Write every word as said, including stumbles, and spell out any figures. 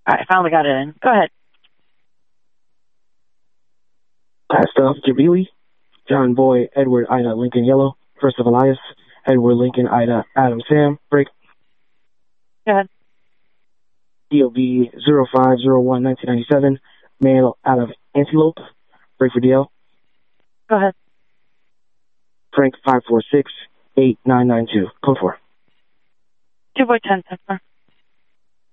I finally got it in. Go ahead. Gustav Jabili, John Boy, Edward Ida Lincoln Yellow, First of Elias, Edward Lincoln Ida Adam Sam, break. Go ahead. D O B zero five zero one nineteen ninety-seven, male out of Antelope, break for D L. Go ahead. Frank five four six eight nine nine two, code four. two by ten, Texter.